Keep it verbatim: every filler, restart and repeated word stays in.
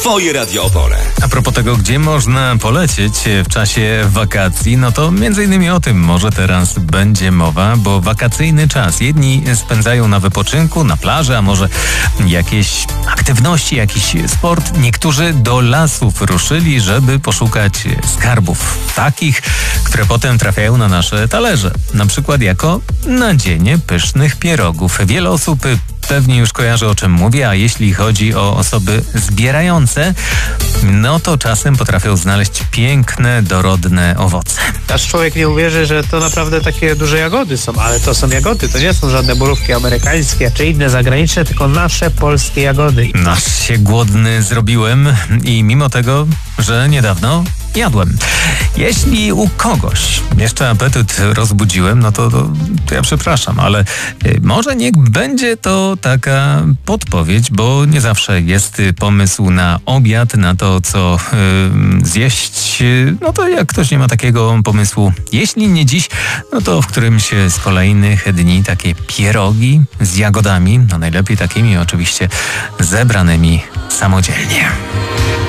Twoje Radio Opole. A propos tego, gdzie można polecieć w czasie wakacji, no to między innymi o tym może teraz będzie mowa, bo wakacyjny czas jedni spędzają na wypoczynku, na plaży, a może jakieś aktywności, jakiś sport. Niektórzy do lasów ruszyli, żeby poszukać skarbów, takich, które potem trafiają na nasze talerze. Na przykład jako nadzienie pysznych pierogów. Wiele osób pewnie już kojarzy, o czym mówię, a jeśli chodzi o osoby zbierające, no to czasem potrafią znaleźć piękne, dorodne owoce. Aż człowiek nie uwierzy, że to naprawdę takie duże jagody są, ale to są jagody, to nie są żadne borówki amerykańskie czy inne zagraniczne, tylko nasze polskie jagody. Nasz się głodny zrobiłem i mimo tego, że niedawno jadłem. Jeśli u kogoś jeszcze apetyt rozbudziłem, no to, to, to ja przepraszam, ale y, może niech będzie to taka podpowiedź, bo nie zawsze jest pomysł na obiad, na to, co y, zjeść. No to jak ktoś nie ma takiego pomysłu, jeśli nie dziś, no to w którymś z kolejnych dni takie pierogi z jagodami, no najlepiej takimi oczywiście zebranymi samodzielnie.